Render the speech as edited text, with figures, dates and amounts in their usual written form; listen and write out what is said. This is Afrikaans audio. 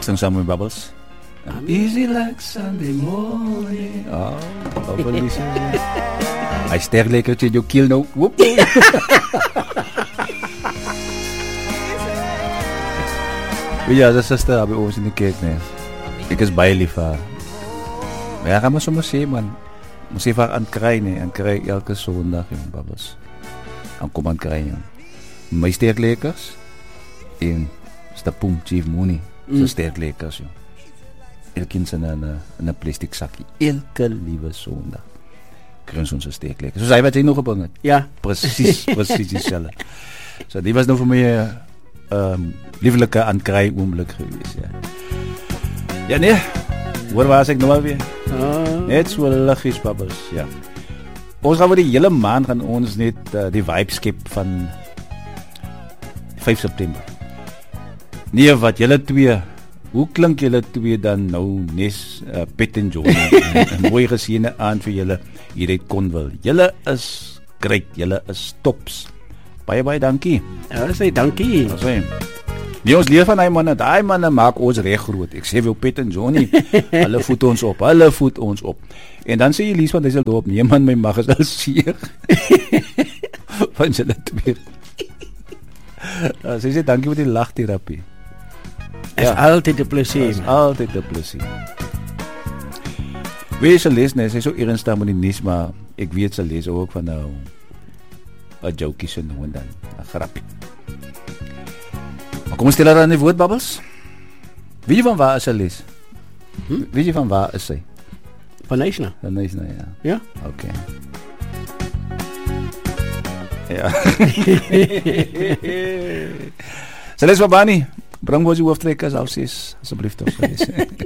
sing saam met Bubbles. Easy like Sunday morning. Bubbles. Hy sterk lekker in jou keel nou. Woep. Ja, dat is daar bij ons in de kerk, nee. Ik is baie lief vir haar. Maar ja, gaan maar sommer sê, man. Moet sê vir haar aan het kry, nee. Aan kry elke zondag, jong, Bubbles. Aan kom aan het kry, jong. My sterklekkers en Stapoom Chief Mooney. Sy sterklekkers, jong. Elkeen in een plastic zakje. Elke liewe zondag. Kry ons onze sterklekkers. Soos hy wat hy nog gebring het. Ja. Precies dieselfde. So die was nou vir my lieflike aankry oomblik gewees, ja. Ja nee, waar was ek nou alweer? Net so liggies, Bubbles, ja. Ons gaan vir die hele maand gaan ons net die vibe skep van 5 September. Nee, wat julle twee, hoe klink julle twee dan nou nes Pet en Johnny? Een mooi geseënde aand vir julle hier uit Conville. Julle is great, julle is tops. Baie dankie. Ja, sê dankie. Nee, ons leer van die manne maak ons reg groot. Ek sê wel Pet en Johnny, hulle voed ons op. En dan sê jy Lies van Dieseldorp, nee man, my mag is al seer. Van julle twee. Sy sê dankie vir die lagterapie. Is altyd 'n plesier. Is altyd 'n plesier. Wie sy lees, nee, sy so ernstig met die nuus, maar ek weet sy lees ook van nou 'n jokie so nou en dan, 'n grappie. Maar kom ons stel haar aan die woord, Bubbles. Weet jy van waar is sy lees? Weet jy van waar is sy? Van Nysna. Van Nysna, ja. Ja? Okay. Ja. Sy lees van Bani. Bring ons die hooftrekkers af, asseblief toch.